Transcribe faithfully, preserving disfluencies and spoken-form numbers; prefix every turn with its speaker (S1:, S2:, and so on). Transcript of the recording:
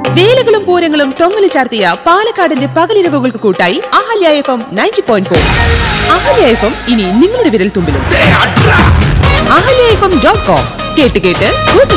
S1: വേലകളും പൂരങ്ങളും തൊങ്ങലു ചാർത്തിയ പാലക്കാടിന്റെ പകലിരവുകൾക്ക് കൂട്ടായി Ahalya F M ninety point four. Ahalya F M ഇനി നിങ്ങളുടെ വിരൽ തുമ്പിലും. Ahalya F M dot com കേട്ട് കേട്ട് കൂട്ടുക.